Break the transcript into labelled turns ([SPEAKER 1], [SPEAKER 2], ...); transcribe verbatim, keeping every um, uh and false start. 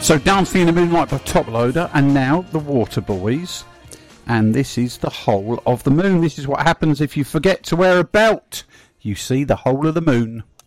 [SPEAKER 1] So Dancing in the Moonlight by Top Loader, and now the Water Boys, and this is the whole of the moon. This is what happens if you forget to wear a belt. You see the whole of the moon.